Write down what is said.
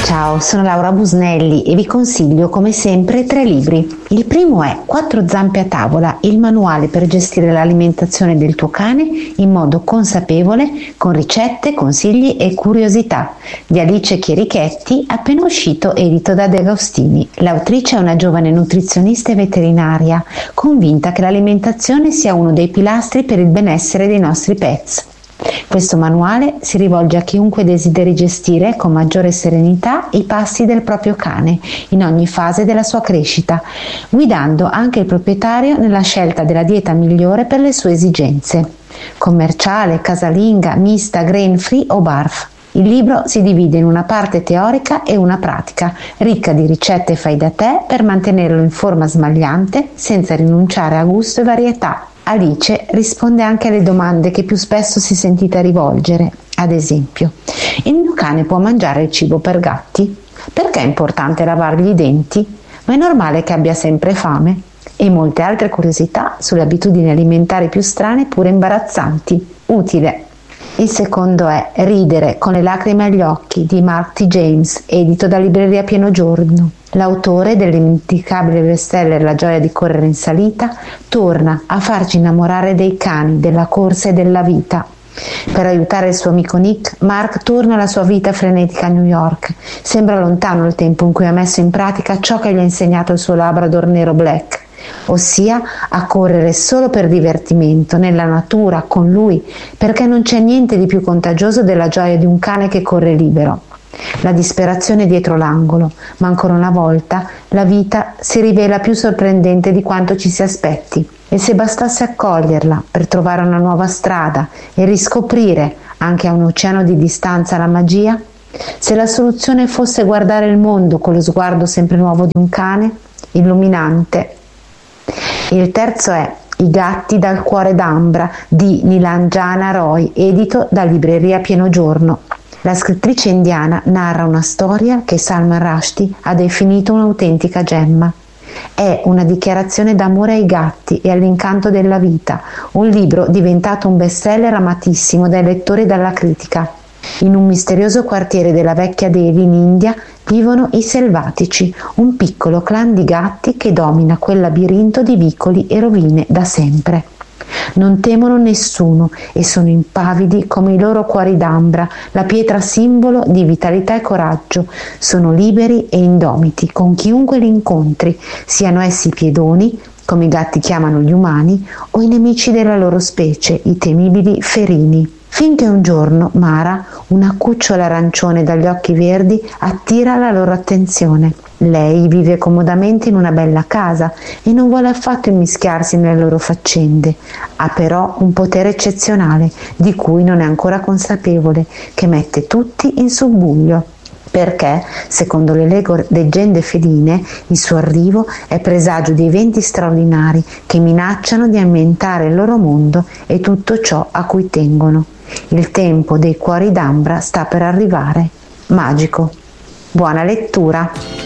Ciao, sono Laura Busnelli e vi consiglio come sempre 3 libri. Il primo è Quattro zampe a tavola, il manuale per gestire l'alimentazione del tuo cane in modo consapevole, con ricette, consigli e curiosità, di Alice Chierichetti, appena uscito, edito da De Agostini. L'autrice è una giovane nutrizionista e veterinaria, convinta che l'alimentazione sia uno dei pilastri per il benessere dei nostri pets. Questo manuale si rivolge a chiunque desideri gestire con maggiore serenità i passi del proprio cane in ogni fase della sua crescita, guidando anche il proprietario nella scelta della dieta migliore per le sue esigenze. Commerciale, casalinga, mista, grain free o barf. Il libro si divide in una parte teorica e una pratica, ricca di ricette fai da te per mantenerlo in forma smagliante senza rinunciare a gusto e varietà. Alice risponde anche alle domande che più spesso si è sentita rivolgere. Ad esempio, il mio cane può mangiare il cibo per gatti? Perché è importante lavargli i denti? Ma è normale che abbia sempre fame? E molte altre curiosità sulle abitudini alimentari più strane, pure imbarazzanti. Utile. Il secondo è Ridere con le lacrime agli occhi di Mark T. James, edito da Libreria Pieno Giorno. L'autore dell'indimenticabile bestseller La gioia di correre in salita torna a farci innamorare dei cani, della corsa e della vita. Per aiutare il suo amico Nick, Mark torna alla sua vita frenetica a New York. Sembra lontano il tempo in cui ha messo in pratica ciò che gli ha insegnato il suo Labrador nero Black, ossia a correre solo per divertimento, nella natura, con lui, perché non c'è niente di più contagioso della gioia di un cane che corre libero. La disperazione dietro l'angolo, ma ancora una volta la vita si rivela più sorprendente di quanto ci si aspetti. E se bastasse accoglierla per trovare una nuova strada e riscoprire anche a un oceano di distanza la magia? Se la soluzione fosse guardare il mondo con lo sguardo sempre nuovo di un cane? Illuminante. Il terzo è I gatti dal cuore d'ambra di Nilanjana Roy, edito da Libreria Pieno Giorno. La scrittrice indiana narra una storia che Salman Rushdie ha definito un'autentica gemma. È una dichiarazione d'amore ai gatti e all'incanto della vita, un libro diventato un bestseller amatissimo dai lettori e dalla critica. In un misterioso quartiere della vecchia Delhi in India vivono i Selvatici, un piccolo clan di gatti che domina quel labirinto di vicoli e rovine da sempre. Non temono nessuno e sono impavidi come i loro cuori d'ambra, la pietra simbolo di vitalità e coraggio. Sono liberi e indomiti con chiunque li incontri, siano essi piedoni, come i gatti chiamano gli umani, o i nemici della loro specie, i temibili ferini. Finché un giorno Mara, una cucciola arancione dagli occhi verdi, attira la loro attenzione. Lei vive comodamente in una bella casa e non vuole affatto immischiarsi nelle loro faccende. Ha però un potere eccezionale, di cui non è ancora consapevole, che mette tutti in subbuglio. Perché, secondo le leggende feline, il suo arrivo è presagio di eventi straordinari che minacciano di annientare il loro mondo e tutto ciò a cui tengono. Il tempo dei cuori d'ambra sta per arrivare. Magico. Buona lettura!